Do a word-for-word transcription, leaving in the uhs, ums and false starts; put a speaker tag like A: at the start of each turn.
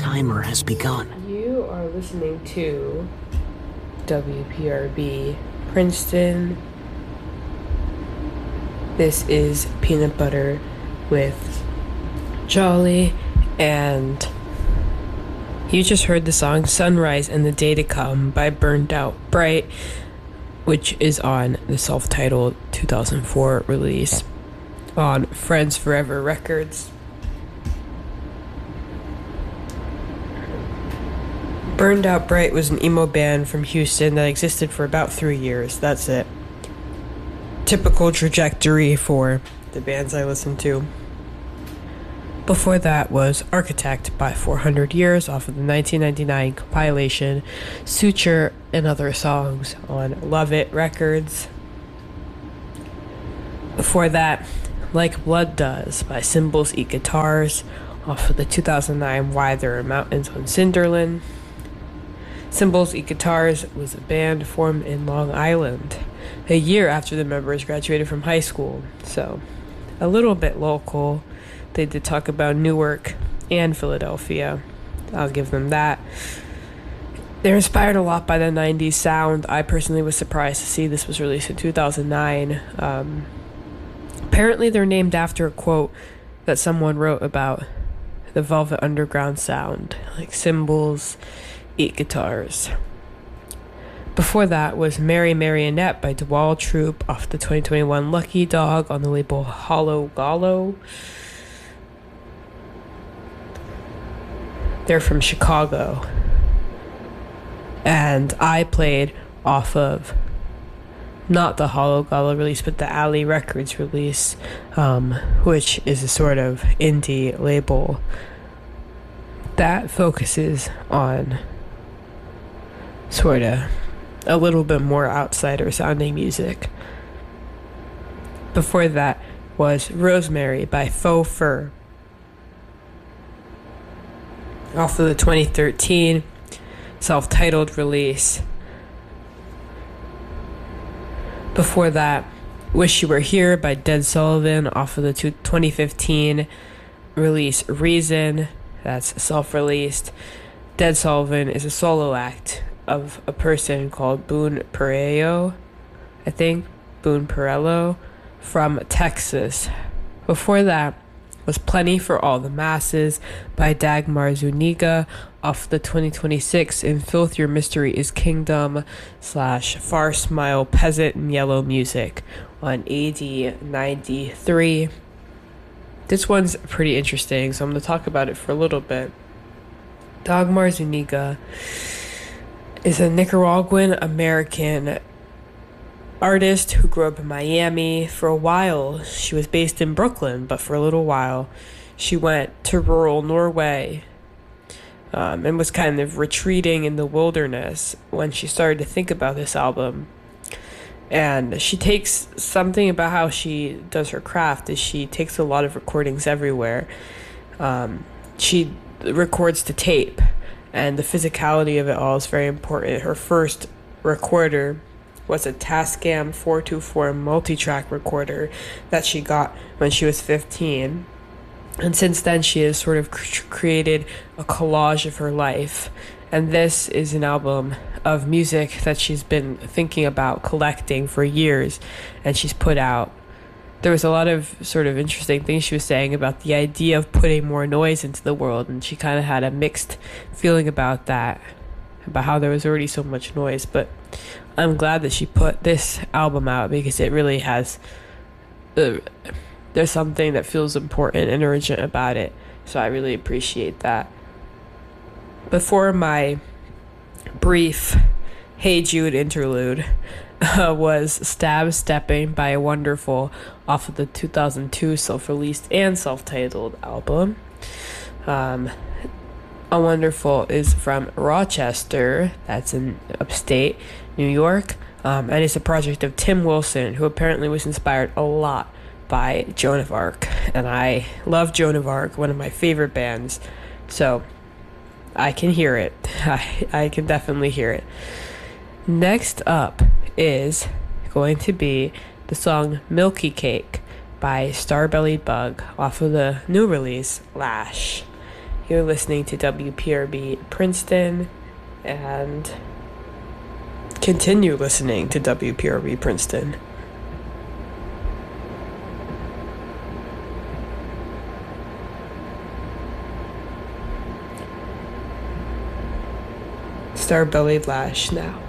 A: timer has begun.
B: You are listening to W P R B Princeton. This is Peanut Butter with Jolly, and you just heard the song Sunrise and the Day to Come by Burned Out Bright, which is on the self-titled two thousand four release on Friends Forever Records. Burned Out Bright was an emo band from Houston that existed for about three years. That's it. Typical trajectory for the bands I listen to. Before that was Architect by four hundred Years off of the nineteen ninety-nine compilation Suture and Other Songs on Love It Records. Before that, Like Blood Does by Symbols Eat Guitars off of the two thousand nine Why There Are Mountains on Cinderland. Symbols Eat Guitars was a band formed in Long Island a year after the members graduated from high school, so a little bit local. They did talk about Newark and Philadelphia. I'll give them that. They're inspired a lot by the nineties sound. I personally was surprised to see this was released in two thousand nine. Um, apparently they're named after a quote that someone wrote about the Velvet Underground sound, like Symbols Eat Guitars. Before that was Mary Marionette by DeWall Troop off the twenty twenty-one Lucky Dog on the label Hollow Gallo. They're from Chicago. And I played off of not the Hollow Gallo release, but the Alley Records release, um, which is a sort of indie label that focuses on sort of a little bit more outsider sounding music. Before that was Rosemary by Faux Fur off of the twenty thirteen self-titled release. Before that, Wish You Were Here by Dead Sullivan off of the twenty fifteen release Reason. That's self-released. Dead Sullivan is a solo act of a person called Boone Perello, I think, Boone Perello, from Texas. Before that was Plenty for All the Masses by Dagmar Zuniga off the twenty twenty-six In Filth Your Mystery is Kingdom slash Far Smile Peasant and Yellow Music on A D ninety-three. This one's pretty interesting, so I'm going to talk about it for a little bit. Dagmar Zuniga is a Nicaraguan American artist who grew up in Miami. For a while, she was based in Brooklyn, but for a little while, she went to rural Norway um, and was kind of retreating in the wilderness when she started to think about this album. And she takes something about how she does her craft is she takes a lot of recordings everywhere. Um, she records to tape, and the physicality of it all is very important. Her first recorder was a Tascam four twenty-four multi-track recorder that she got when she was fifteen. And since then, she has sort of cr- created a collage of her life. And this is an album of music that she's been thinking about collecting for years, and she's put out. There was a lot of sort of interesting things she was saying about the idea of putting more noise into the world, and she kind of had a mixed feeling about that, about how there was already so much noise. But I'm glad that she put this album out because it really has, uh, there's something that feels important and urgent about it, so I really appreciate that. Before my brief Hey Jude interlude uh, was Stab Stepping by Wonderful off of the two thousand two self-released and self-titled album. Um, A Wonderful is from Rochester, that's in upstate New York, um, and it's a project of Tim Wilson, who apparently was inspired a lot by Joan of Arc, and I love Joan of Arc, one of my favorite bands, so I can hear it. I, I can definitely hear it. Next up is going to be the song Milky Cake by Starbellied Bug off of the new release Lash. You're listening to W P R B Princeton, and continue listening to W P R B Princeton. Star Belly Lash now.